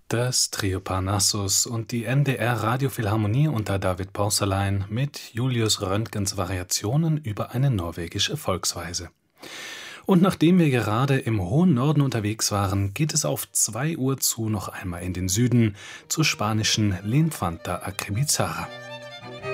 Das Trio Parnassus und die NDR Radiophilharmonie unter David Porcelein mit Julius Röntgens Variationen über eine norwegische Volksweise. Und nachdem wir gerade im hohen Norden unterwegs waren, geht es auf 2 Uhr zu noch einmal in den Süden, zur spanischen L'infanta Acribizarra.